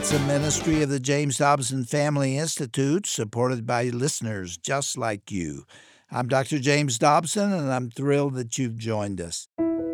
It's a ministry of the James Dobson Family Institute, supported by listeners just like you. I'm Dr. James Dobson, and I'm thrilled that you've joined us.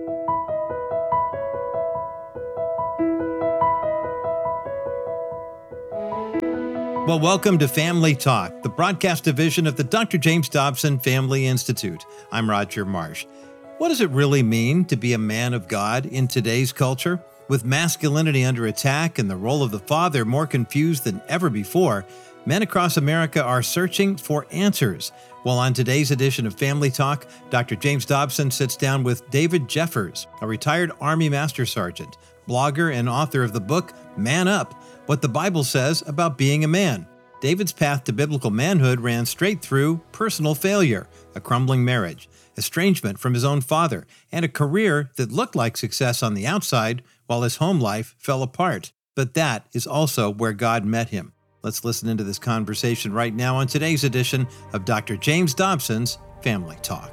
Well, welcome to Family Talk, the broadcast division of the Dr. James Dobson Family Institute. I'm Roger Marsh. What does it really mean to be a man of God in today's culture? With masculinity under attack and the role of the father more confused than ever before, men across America are searching for answers. Well, on today's edition of Family Talk, Dr. James Dobson sits down with David Jeffers, a retired Army Master Sergeant, blogger and author of the book Man Up, What the Bible Says About Being a Man. David's path to biblical manhood ran straight through personal failure, a crumbling marriage, estrangement from his own father, and a career that looked like success on the outside while his home life fell apart. But that is also where God met him. Let's listen into this conversation right now on today's edition of Dr. James Dobson's Family Talk.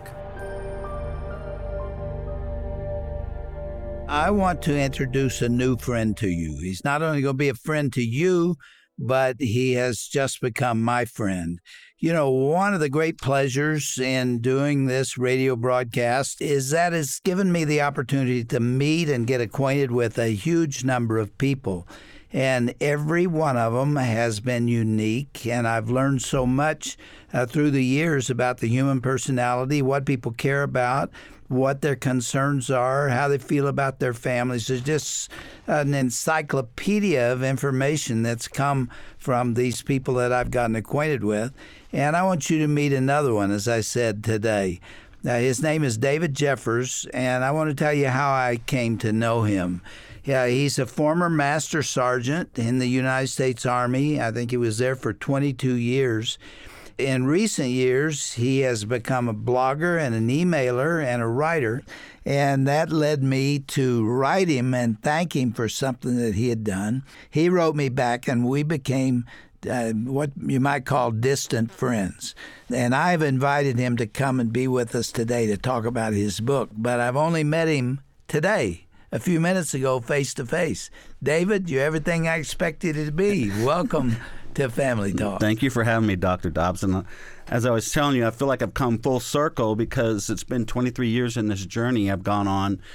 I want to introduce a new friend to you. He's not only going to be a friend to you, but he has just become my friend. You know, one of the great pleasures in doing this radio broadcast is that it's given me the opportunity to meet and get acquainted with a huge number of people. And every one of them has been unique, and I've learned so much through the years about the human personality, what people care about, what their concerns are, how they feel about their families. There's just an encyclopedia of information that's come from these people that I've gotten acquainted with. And I want you to meet another one, as I said today. His name is David Jeffers, and I want to tell you how I came to know him. Yeah, he's a former Master Sergeant in the United States Army. I think he was there for 22 years. In recent years, he has become a blogger and an emailer and a writer, and that led me to write him and thank him for something that he had done. He wrote me back, and we became what you might call distant friends. And I've invited him to come and be with us today to talk about his book, but I've only met him today, a few minutes ago, face to face. David, you're everything I expected you to be. Welcome to Family Talk. Thank you for having me, Dr. Dobson. As I was telling you, I feel like I've come full circle because it's been 23 years in this journey I've gone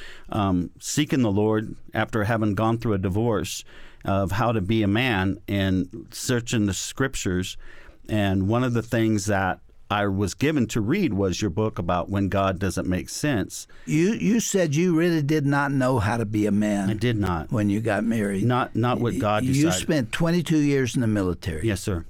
on seeking the Lord after having gone through a divorce of how to be a man and searching the scriptures. And one of the things that I was given to read was your book about when God doesn't make sense. You said you really did not know how to be a man. I did not. When you got married. Not what God decided. You spent 22 years in the military. Yes, sir.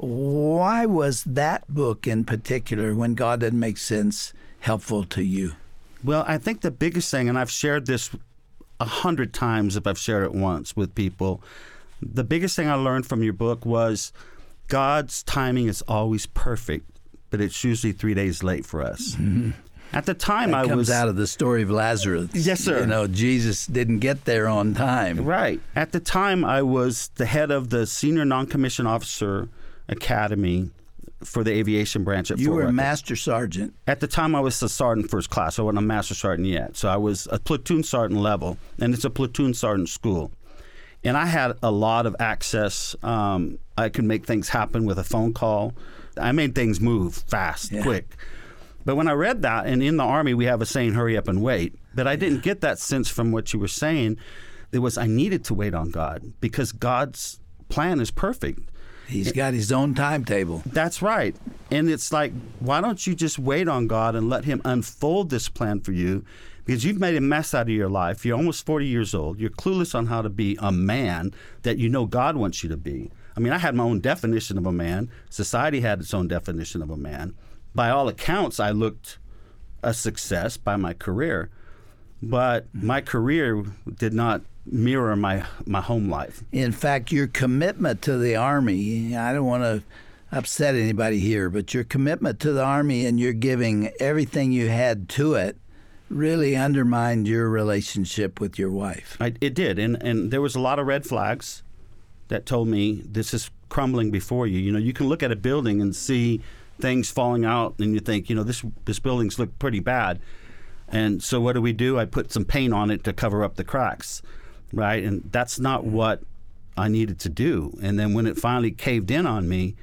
Why was that book in particular, When God Doesn't Make Sense, helpful to you? Well, I think the biggest thing, and I've shared this 100 times if I've shared it once with people, the biggest thing I learned from your book was God's timing is always perfect, but it's usually 3 days late for us. Mm-hmm. At the time, that comes out of the story of Lazarus. Yes, sir. You know, Jesus didn't get there on time. Right. At the time, I was the head of the Senior Non-Commissioned Officer Academy for the aviation branch at Fort Rucker. You were a Master Sergeant. At the time, I was a Sergeant First Class. I wasn't a Master Sergeant yet. So I was a Platoon Sergeant level, and it's a Platoon Sergeant school. And I had a lot of access. I could make things happen with a phone call. I made things move fast, quick. But when I read that, and in the Army, we have a saying, hurry up and wait. But I didn't get that sense from what you were saying. It was I needed to wait on God because God's plan is perfect. He's got his own timetable. That's right. And it's like, why don't you just wait on God and let him unfold this plan for you? Because you've made a mess out of your life. You're almost 40 years old. You're clueless on how to be a man that you know God wants you to be. I mean, I had my own definition of a man. Society had its own definition of a man. By all accounts, I looked a success by my career. But my career did not mirror my home life. In fact, your commitment to the Army, I don't want to upset anybody here, but your commitment to the Army and your giving everything you had to it really undermined your relationship with your wife. It did, and there was a lot of red flags that told me this is crumbling before you. You know, you can look at a building and see things falling out, and you think, you know, this building's look pretty bad. And so what do? I put some paint on it to cover up the cracks, right? And that's not what I needed to do. And then when it finally caved in on me,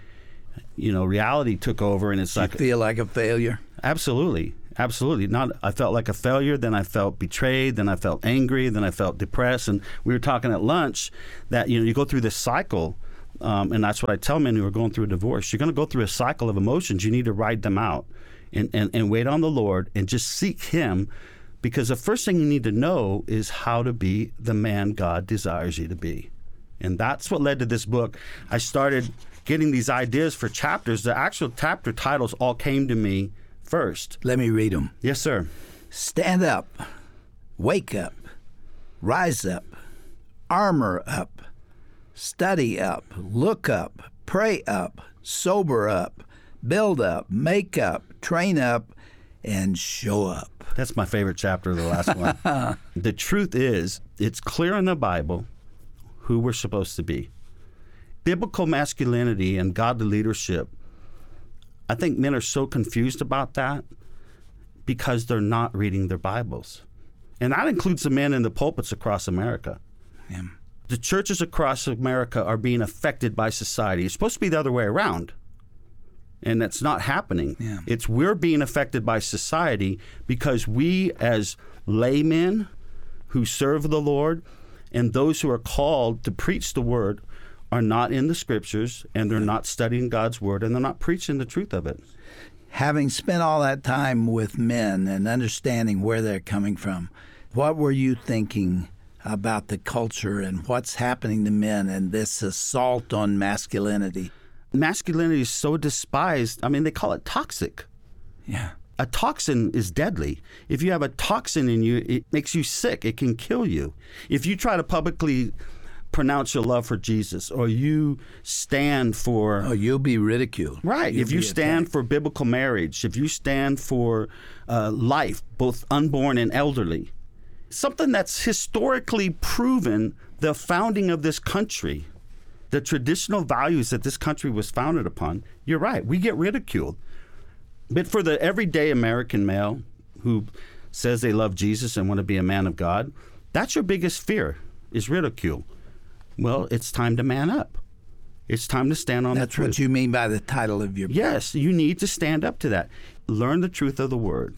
reality took over, and it's You like, feel like a failure? absolutely. Absolutely. I felt like a failure, then I felt betrayed, then I felt angry, then I felt depressed. And we were talking at lunch that, you go through this cycle, and that's what I tell men who are going through a divorce. You're going to go through a cycle of emotions. You need to ride them out and wait on the Lord and just seek Him, because the first thing you need to know is how to be the man God desires you to be. And that's what led to this book. I started getting these ideas for chapters. The actual chapter titles all came to me first. Let me read them. Yes, sir. Stand up, wake up, rise up, armor up, study up, look up, pray up, sober up, build up, make up, train up, and show up. That's my favorite chapter of the last one. The truth is, it's clear in the Bible who we're supposed to be. Biblical masculinity and godly leadership, I think men are so confused about that because they're not reading their Bibles. And that includes the men in the pulpits across America. Yeah. The churches across America are being affected by society. It's supposed to be the other way around. And that's not happening. Yeah. It's we're being affected by society because we, as laymen who serve the Lord and those who are called to preach the word, are not in the scriptures, and they're not studying God's word, and they're not preaching the truth of it. Having spent all that time with men and understanding where they're coming from, what were you thinking about the culture and what's happening to men and this assault on masculinity? Masculinity is so despised. I mean, they call it toxic. Yeah. A toxin is deadly. If you have a toxin in you, it makes you sick. It can kill you. If you try to publicly pronounce your love for Jesus, or you stand for... Oh, you'll be ridiculed. Right. You'll If you be stand attacked. for biblical marriage, if you stand for life, both unborn and elderly, something that's historically proven the founding of this country, the traditional values that this country was founded upon, you're right, we get ridiculed. But for the everyday American male who says they love Jesus and want to be a man of God, that's your biggest fear, is ridicule. Well, it's time to man up. It's time to stand on the That's truth. what you mean by the title of your book. Yes, you need to stand up to that. Learn the truth of the word.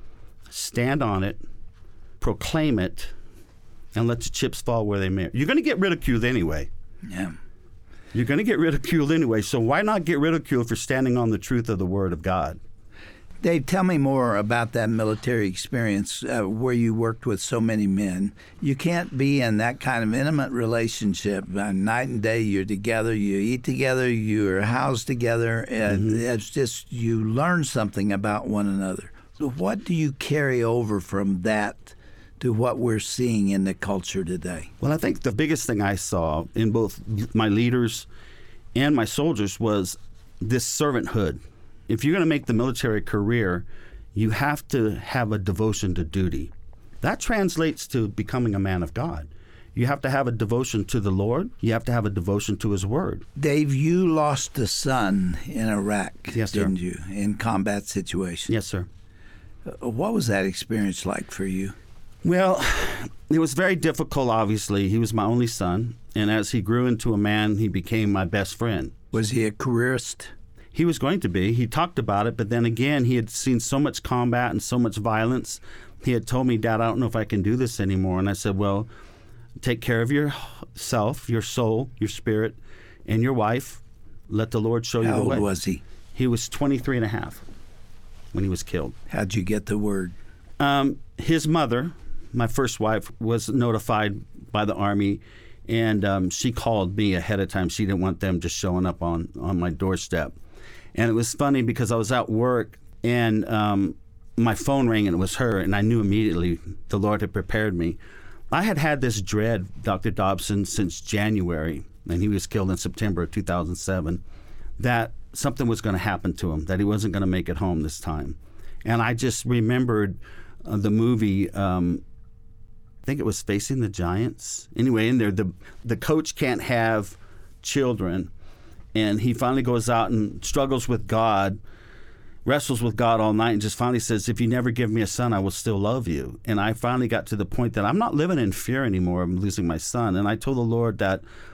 Stand on it. Proclaim it. And let the chips fall where they may. You're going to get ridiculed anyway. Yeah. You're going to get ridiculed anyway. So why not get ridiculed for standing on the truth of the word of God? Dave, tell me more about that military experience where you worked with so many men. You can't be in that kind of intimate relationship. Night and day, you're together, you eat together, you're housed together. And it's just, you learn something about one another. So what do you carry over from that to what we're seeing in the culture today? Well, I think the biggest thing I saw in both my leaders and my soldiers was this servanthood. If you're going to make the military career, you have to have a devotion to duty. That translates to becoming a man of God. You have to have a devotion to the Lord. You have to have a devotion to His Word. Dave, you lost a son in Iraq, Yes, sir. didn't you, in combat situation? Yes, sir. What was that experience like for you? Well, it was very difficult, obviously. He was my only son, and as he grew into a man, he became my best friend. Was he a careerist? He was going to be. He talked about it, but then again, he had seen so much combat and so much violence. He had told me, Dad, I don't know if I can do this anymore. And I said, well, take care of yourself, your soul, your spirit, and your wife. Let the Lord show you How the old way. was he? He was 23 and a half when he was killed. How'd you get the word? His mother, my first wife, was notified by the Army, and she called me ahead of time. She didn't want them just showing up on my doorstep. And it was funny because I was at work, and my phone rang, and it was her, and I knew immediately the Lord had prepared me. I had had this dread, Dr. Dobson, since January, and he was killed in September of 2007, that something was going to happen to him, that he wasn't going to make it home this time. And I just remembered the movie, I think it was Facing the Giants. Anyway, in there, the coach can't have children, and he finally goes out and struggles with God, wrestles with God all night, and just finally says, if you never give me a son, I will still love you. And I finally got to the point that I'm not living in fear anymore of losing my son. And I told the Lord that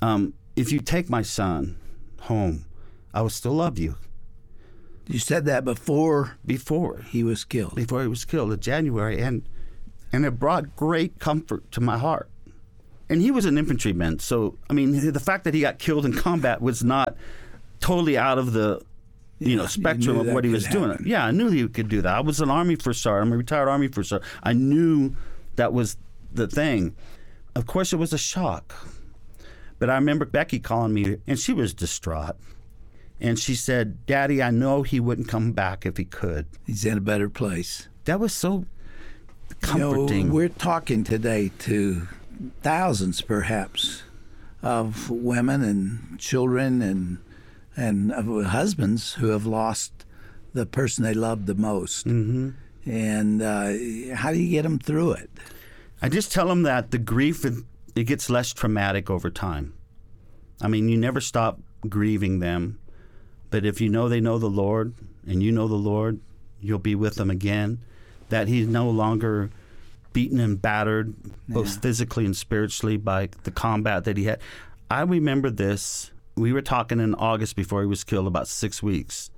if you take my son home, I will still love you. You said that before Before he was killed. he was killed in January, and it brought great comfort to my heart. And he was an infantryman, so I mean, the fact that he got killed in combat was not totally out of the spectrum of what he was doing. Yeah, I knew he could do that. I was an Army First Sergeant. I'm a retired Army First Sergeant. I knew that was the thing. Of course, it was a shock. But I remember Becky calling me, and she was distraught. And she said, "Daddy, I know he wouldn't come back if he could." He's in a better place. That was so comforting. We're talking today to thousands, perhaps, of women and children and of husbands who have lost the person they loved the most. Mm-hmm. And how do you get them through it? I just tell them that the grief, it gets less traumatic over time. I mean, you never stop grieving them. But if you know they know the Lord, and you know the Lord, you'll be with them again. That he's no longer beaten and battered, both physically and spiritually, by the combat that he had. I remember this. We were talking in August before he was killed, about 6 weeks.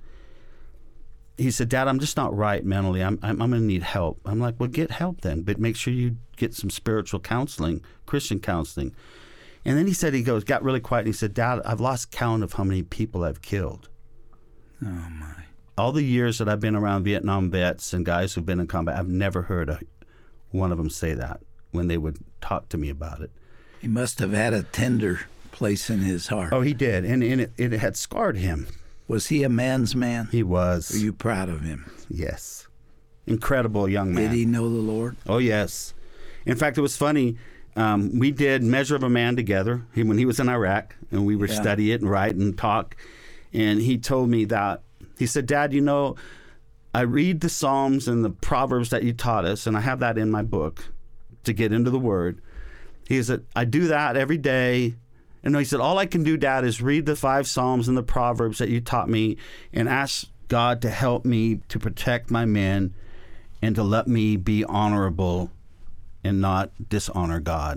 He said, "Dad, I'm just not right mentally. I'm going to need help." I'm like, "Well, get help then, but make sure you get some spiritual counseling, Christian counseling." And then he got really quiet, and he said, "Dad, I've lost count of how many people I've killed." Oh, my. All the years that I've been around Vietnam vets and guys who've been in combat, I've never heard one of them say that when they would talk to me about it. He must have had a tender place in his heart. Oh, he did, and it had scarred him. Was he a man's man? He was. Are you proud of him? Yes. Incredible young man. Did he know the Lord? Oh, yes. In fact, it was funny. We did Measure of a Man together when he was in Iraq, and we would study it and write and talk. And he told me that, he said, "Dad, I read the Psalms and the Proverbs that you taught us, and I have that in my book to get into the Word." He said, "I do that every day." And he said, "All I can do, Dad, is read the 5 Psalms and the Proverbs that you taught me and ask God to help me to protect my men and to let me be honorable and not dishonor God."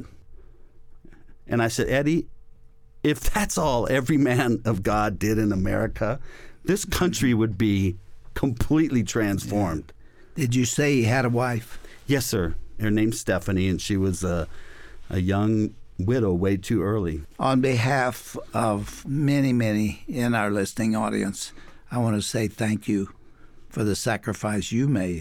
And I said, "Eddie, if that's all every man of God did in America, this country would be completely transformed." Did you say he had a wife? Yes, sir. Her name's Stephanie, and she was a young widow way too early. On behalf of many, many in our listening audience, I want to say thank you for the sacrifice you made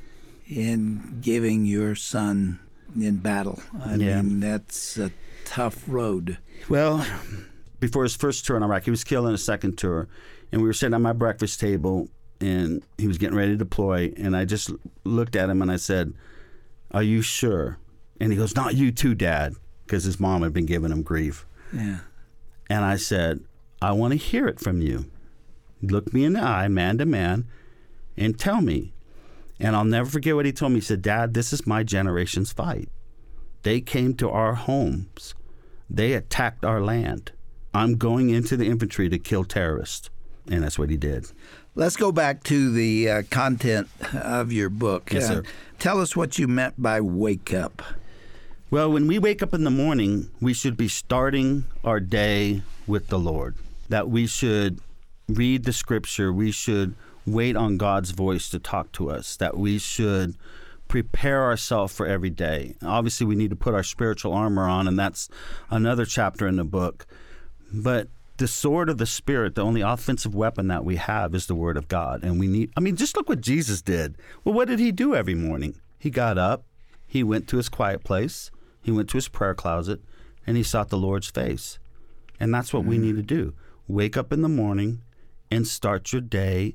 in giving your son in battle. I mean, that's a tough road. Well, before his first tour in Iraq, he was killed in his second tour, and we were sitting at my breakfast table, and he was getting ready to deploy, and I just looked at him and I said, "Are you sure?" And he goes, "Not you too, Dad," because his mom had been giving him grief. Yeah. And I said, "I want to hear it from you. Look me in the eye, man to man, and tell me." And I'll never forget what he told me. He said, "Dad, this is my generation's fight. They came to our homes. They attacked our land. I'm going into the infantry to kill terrorists." And that's what he did. Let's go back to the content of your book. Yes, sir. Tell us what you meant by wake up. Well, when we wake up in the morning, we should be starting our day with the Lord. That we should read the Scripture. We should wait on God's voice to talk to us. That we should prepare ourselves for every day. Obviously, we need to put our spiritual armor on, and that's another chapter in the book. But the sword of the Spirit, the only offensive weapon that we have, is the Word of God. And we need, just look what Jesus did. Well, what did he do every morning? He got up, he went to his quiet place, he went to his prayer closet, and he sought the Lord's face. And that's what we need to do. Wake up in the morning and start your day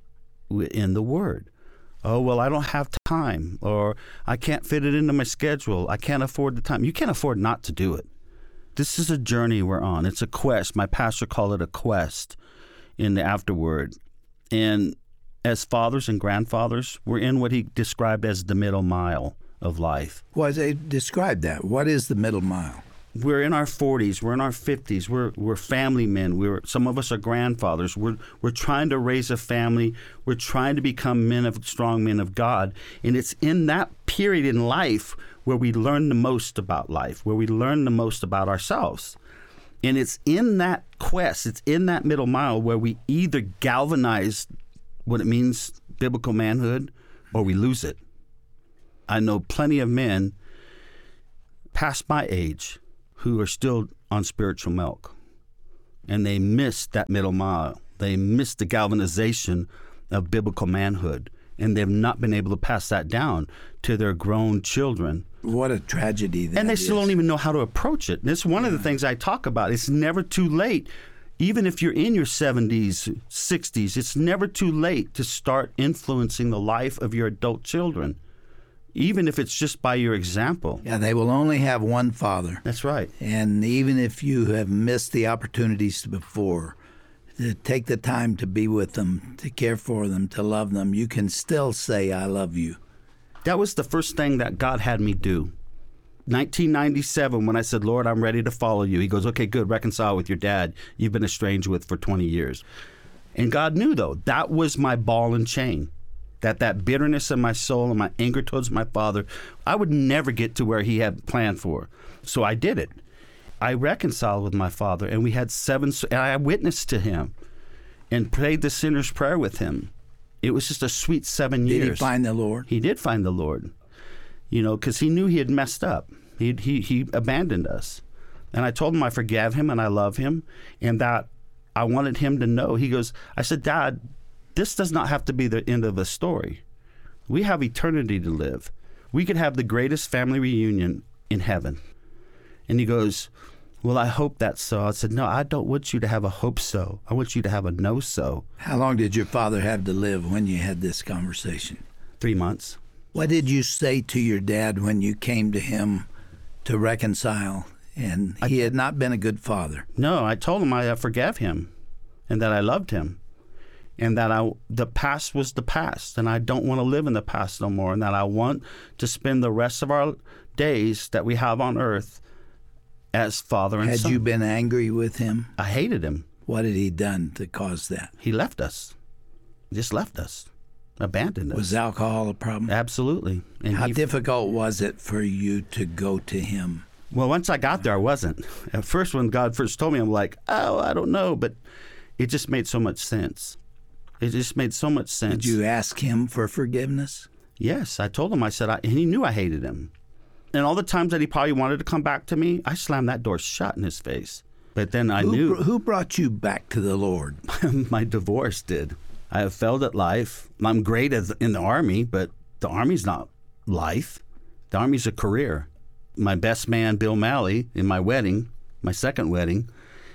in the Word. Oh, well, I don't have time, or I can't fit it into my schedule. I can't afford the time. You can't afford not to do it. This is a journey we're on. It's a quest. My pastor called it a quest in the afterword. And as fathers and grandfathers, we're in what he described as the middle mile of life. Well, they describe that. What is the middle mile? We're in our 40s. We're in our 50s. We're family men. Some of us are grandfathers. We're trying to raise a family. We're trying to become strong men of God. And it's in that period in life where we learn the most about life, where we learn the most about ourselves. And it's in that quest, it's in that middle mile where we either galvanize what it means, biblical manhood, or we lose it. I know plenty of men past my age who are still on spiritual milk, and they miss that middle mile. They miss the galvanization of biblical manhood, and they've not been able to pass that down to their grown children. What a tragedy that And they still don't even know how to approach it. And it's one of the things I talk about. It's never too late. Even if you're in your 70s, 60s, it's never too late to start influencing the life of your adult children, even if it's just by your example. Yeah, they will only have one father. That's right. And even if you have missed the opportunities before, to take the time to be with them, to care for them, to love them, you can still say, I love you. That was the first thing that God had me do. 1997, when I said, Lord, I'm ready to follow you. He goes, okay, good, reconcile with your dad you've been estranged with for 20 years. And God knew, though, that was my ball and chain, that bitterness in my soul and my anger towards my father, I would never get to where he had planned for. So I did it. I reconciled with my father, and we had and I witnessed to him and prayed the sinner's prayer with him. It was just a sweet 7 years. Did he find the Lord? He did find the Lord, because he knew he had messed up. He abandoned us. And I told him I forgave him and I love him, and that I wanted him to know. I said, Dad, this does not have to be the end of the story. We have eternity to live. We could have the greatest family reunion in heaven. And he goes, well, I hope that's so. I said, no, I don't want you to have a hope so. I want you to have a no so. How long did your father have to live when you had this conversation? 3 months. What did you say to your dad when you came to him to reconcile? And he had not been a good father. No, I told him I forgave him and that I loved him and that the past was the past and I don't want to live in the past no more, and that I want to spend the rest of our days that we have on earth as father and son. Had you been angry with him? I hated him. What had he done to cause that? He left us. Just left us. Abandoned us. Was alcohol a problem? Absolutely. And How difficult was it for you to go to him? Well, once I got there, I wasn't. At first, when God first told me, I'm like, oh, I don't know. But it just made so much sense. It just made so much sense. Did you ask him for forgiveness? Yes. I told him, and he knew I hated him. And all the times that he probably wanted to come back to me, I slammed that door shut in his face. But then I knew. Who brought you back to the Lord? My divorce did. I have failed at life. I'm great in the Army, but the Army's not life. The Army's a career. My best man, Bill Malley, in my wedding, my second wedding,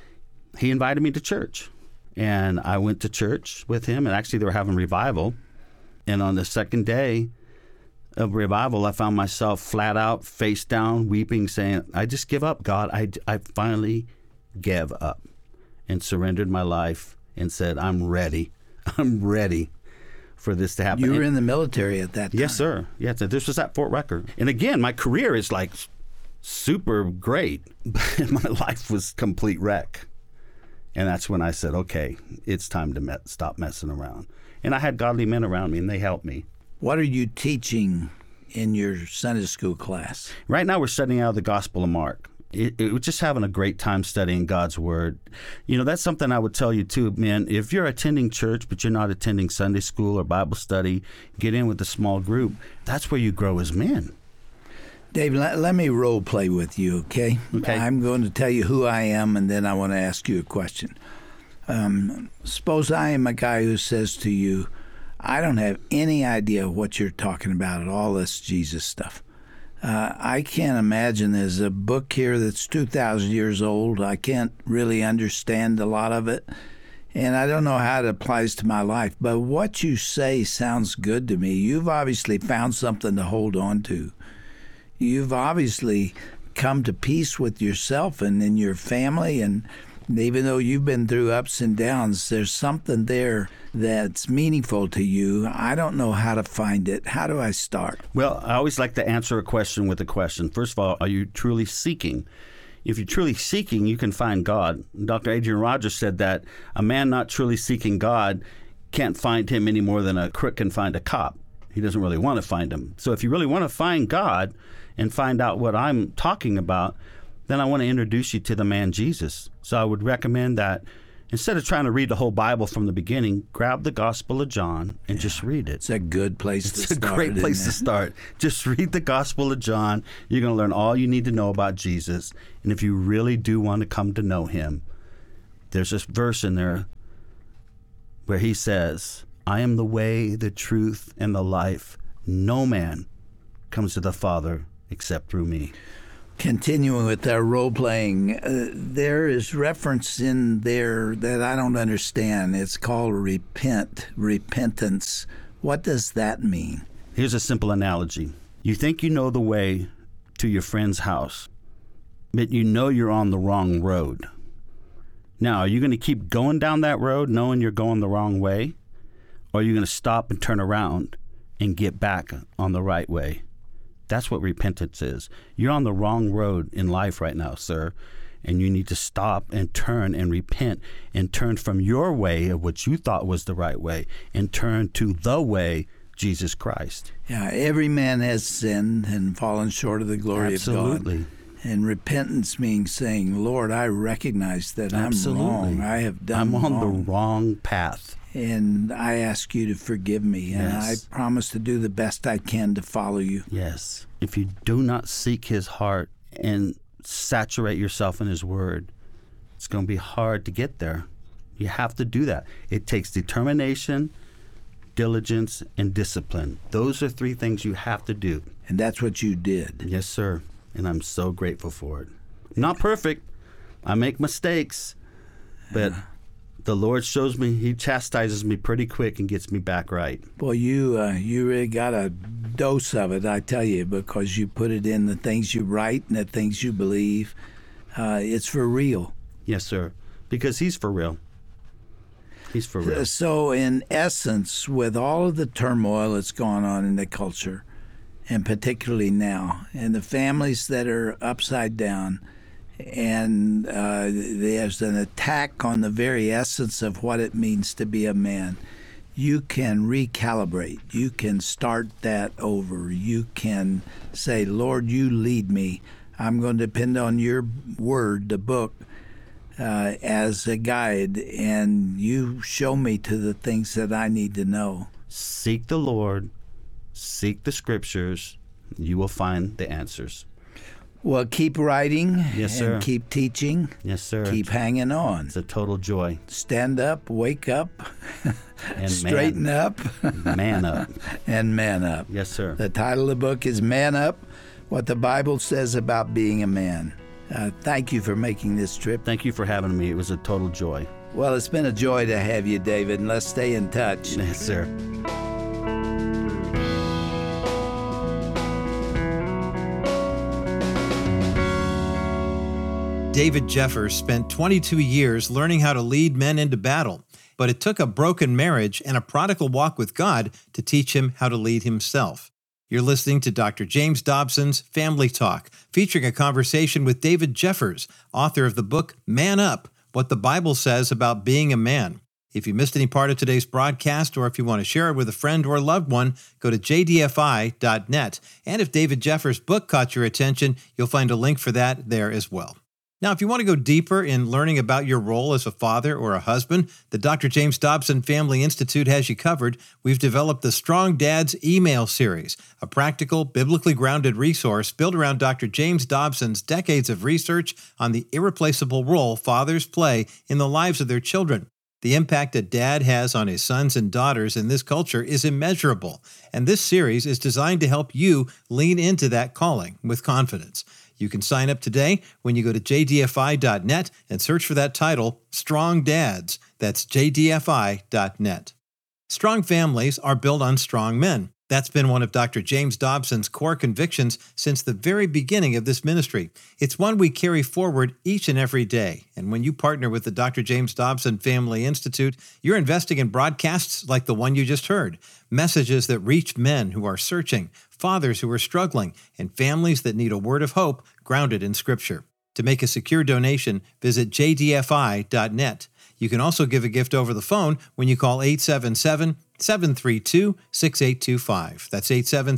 he invited me to church. And I went to church with him, and actually they were having revival. And on the second day of revival, I found myself flat out, face down, weeping, saying, I just give up, God. I finally gave up and surrendered my life and said, I'm ready. I'm ready for this to happen. You were in the military at that time. Yes, sir. Yes, this was at Fort Rucker. And again, my career is like super great, but my life was complete wreck. And that's when I said, okay, it's time to stop messing around. And I had godly men around me, and they helped me. What are you teaching in your Sunday school class? Right now we're studying out of the Gospel of Mark. We're just having a great time studying God's Word. That's something I would tell you too, man. If you're attending church, but you're not attending Sunday school or Bible study, get in with a small group. That's where you grow as men. Dave, let me role play with you, okay? Okay. I'm going to tell you who I am, and then I want to ask you a question. Suppose I am a guy who says to you, I don't have any idea what you're talking about at all this Jesus stuff. I can't imagine. There's a book here that's 2,000 years old. I can't really understand a lot of it, and I don't know how it applies to my life. But what you say sounds good to me. You've obviously found something to hold on to. You've obviously come to peace with yourself and in your family, and even though you've been through ups and downs, there's something there that's meaningful to you. I don't know how to find it. How do I start? Well, I always like to answer a question with a question. First of all, are you truly seeking? If you're truly seeking, you can find God. Dr. Adrian Rogers said that a man not truly seeking God can't find him any more than a crook can find a cop. He doesn't really want to find him. So if you really want to find God and find out what I'm talking about, then I want to introduce you to the man Jesus. So I would recommend that instead of trying to read the whole Bible from the beginning, grab the Gospel of John and just read it. It's a good place to It's a start. great place to start. Just read the Gospel of John. You're going to learn all you need to know about Jesus. And if you really do want to come to know him, there's this verse in there where he says, I am the way, the truth, and the life. No man comes to the Father except through me. Continuing with our role playing, there is reference in there that I don't understand. It's called repentance. What does that mean? Here's a simple analogy. You think you know the way to your friend's house, but you know you're on the wrong road. Now, are you going to keep going down that road knowing you're going the wrong way? Or are you going to stop and turn around and get back on the right way? That's what repentance is. You're on the wrong road in life right now, sir, and you need to stop and turn and repent and turn from your way of what you thought was the right way and turn to the way, Jesus Christ. Yeah, every man has sinned and fallen short of the glory Absolutely. of God. And repentance means saying, Lord, I recognize that Absolutely. I'm wrong. I have done I'm on wrong. the wrong path. And I ask you to forgive me. And I Yes. promise to do the best I can to follow you. Yes. If you do not seek his heart and saturate yourself in his word, it's going to be hard to get there. You have to do that. It takes determination, diligence, and discipline. Those are three things you have to do. And that's what you did. Yes, sir. And I'm so grateful for it. Not perfect. I make mistakes. But the Lord shows me, he chastises me pretty quick and gets me back right. Boy, you really got a dose of it, I tell you, because you put it in the things you write and the things you believe. It's for real. Yes, sir. Because he's for real. He's for real. So, in essence, with all of the turmoil that's gone on in the culture, and particularly now, and the families that are upside down, and there's an attack on the very essence of what it means to be a man, you can recalibrate. You can start that over. You can say, Lord, you lead me. I'm going to depend on your word, the book, as a guide, and you show me to the things that I need to know. Seek the Lord, seek the scriptures, you will find the answers. Well, keep writing. Yes, sir. And keep teaching. Yes, sir. Keep hanging on. It's a total joy. Stand up, wake up, And straighten up, man up. and man up. Yes, sir. The title of the book is Man Up, What the Bible Says About Being a Man. Thank you for making this trip. Thank you for having me. It was a total joy. Well, it's been a joy to have you, David, and let's stay in touch. Yes, sir. David Jeffers spent 22 years learning how to lead men into battle, but it took a broken marriage and a prodigal walk with God to teach him how to lead himself. You're listening to Dr. James Dobson's Family Talk, featuring a conversation with David Jeffers, author of the book Man Up, What the Bible Says About Being a Man. If you missed any part of today's broadcast, or if you want to share it with a friend or loved one, go to jdfi.net. And if David Jeffers' book caught your attention, you'll find a link for that there as well. Now, if you want to go deeper in learning about your role as a father or a husband, the Dr. James Dobson Family Institute has you covered. We've developed the Strong Dads email series, a practical, biblically grounded resource built around Dr. James Dobson's decades of research on the irreplaceable role fathers play in the lives of their children. The impact a dad has on his sons and daughters in this culture is immeasurable, and this series is designed to help you lean into that calling with confidence. You can sign up today when you go to jdfi.net and search for that title, Strong Dads. That's jdfi.net. Strong families are built on strong men. That's been one of Dr. James Dobson's core convictions since the very beginning of this ministry. It's one we carry forward each and every day. And when you partner with the Dr. James Dobson Family Institute, you're investing in broadcasts like the one you just heard, messages that reach men who are searching, fathers who are struggling, and families that need a word of hope grounded in Scripture. To make a secure donation, visit jdfi.net. You can also give a gift over the phone when you call 877-732-6825. That's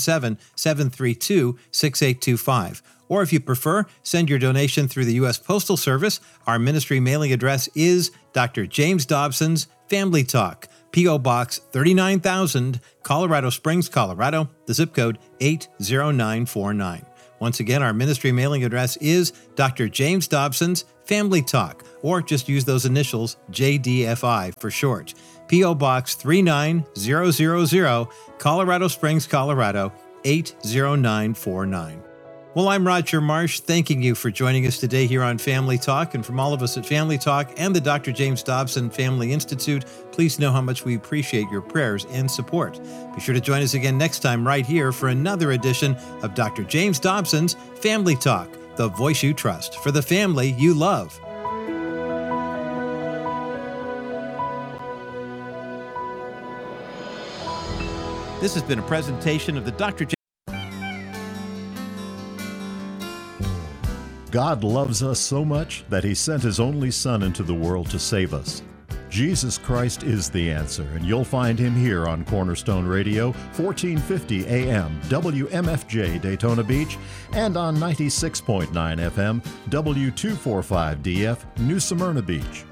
877-732-6825. Or if you prefer, send your donation through the U.S. Postal Service. Our ministry mailing address is Dr. James Dobson's Family Talk, P.O. Box 39,000, Colorado Springs, Colorado, the zip code 80949. Once again, our ministry mailing address is Dr. James Dobson's Family Talk, or just use those initials, JDFI for short. P.O. Box 39000, Colorado Springs, Colorado, 80949. Well, I'm Roger Marsh, thanking you for joining us today here on Family Talk. And from all of us at Family Talk and the Dr. James Dobson Family Institute, please know how much we appreciate your prayers and support. Be sure to join us again next time right here for another edition of Dr. James Dobson's Family Talk, the voice you trust for the family you love. This has been a presentation of the Dr. James. God loves us so much that He sent His only Son into the world to save us. Jesus Christ is the answer, and you'll find Him here on Cornerstone Radio, 1450 AM, WMFJ Daytona Beach, and on 96.9 FM, W245DF, New Smyrna Beach.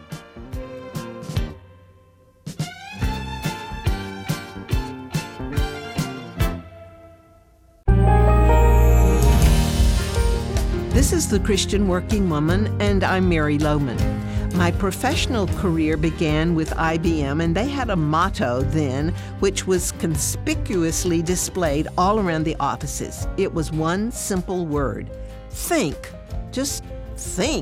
This is The Christian Working Woman, and I'm Mary Lohman. My professional career began with IBM, and they had a motto then, which was conspicuously displayed all around the offices. It was one simple word: think. Just think.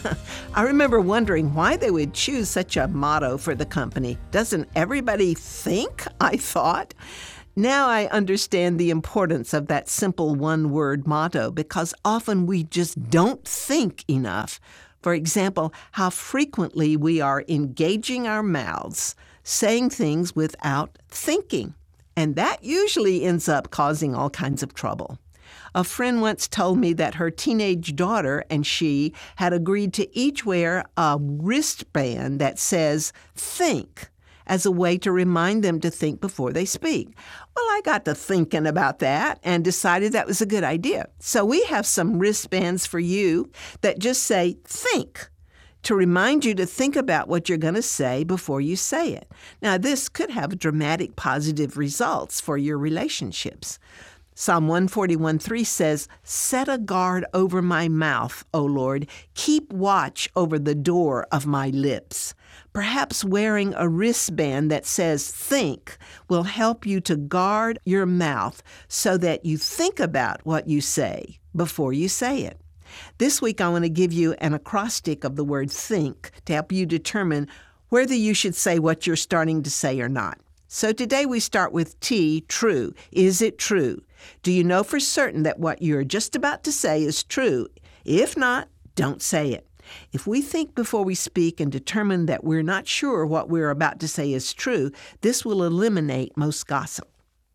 I remember wondering why they would choose such a motto for the company. Doesn't everybody think? I thought. Now I understand the importance of that simple one-word motto, because often we just don't think enough. For example, how frequently we are engaging our mouths, saying things without thinking. And that usually ends up causing all kinds of trouble. A friend once told me that her teenage daughter and she had agreed to each wear a wristband that says, "Think," as a way to remind them to think before they speak. Well, I got to thinking about that and decided that was a good idea. So we have some wristbands for you that just say, "Think," to remind you to think about what you're going to say before you say it. Now, this could have dramatic positive results for your relationships. Psalm 141:3 says, "Set a guard over my mouth, O Lord. Keep watch over the door of my lips." Perhaps wearing a wristband that says "think" will help you to guard your mouth so that you think about what you say before you say it. This week, I want to give you an acrostic of the word think to help you determine whether you should say what you're starting to say or not. So today we start with T, true. Is it true? Do you know for certain that what you're just about to say is true? If not, don't say it. If we think before we speak and determine that we're not sure what we're about to say is true, this will eliminate most gossip.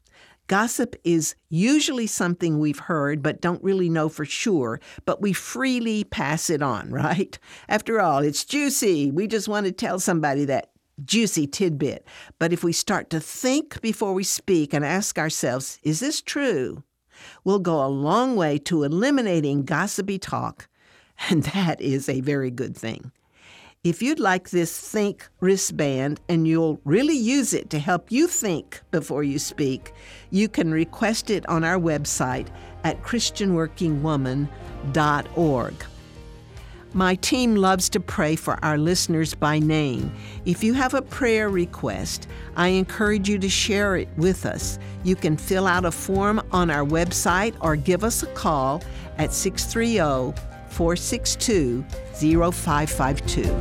Gossip is usually something we've heard but don't really know for sure, but we freely pass it on, right? After all, it's juicy. We just want to tell somebody that juicy tidbit. But if we start to think before we speak and ask ourselves, is this true? We'll go a long way to eliminating gossipy talk, and that is a very good thing. If you'd like this Think wristband and you'll really use it to help you think before you speak, you can request it on our website at christianworkingwoman.org. My team loves to pray for our listeners by name. If you have a prayer request, I encourage you to share it with us. You can fill out a form on our website or give us a call at 630-462-0552.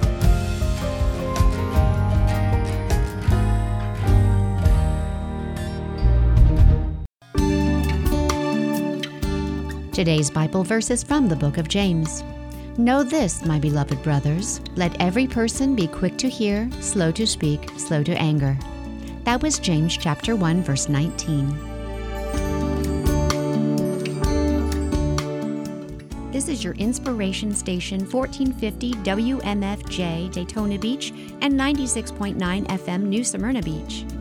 Today's Bible verse is from the book of James. Know this, my beloved brothers, let every person be quick to hear, slow to speak, slow to anger. That was James chapter 1, verse 19. This is your inspiration station, 1450 WMFJ Daytona Beach and 96.9 FM New Smyrna Beach.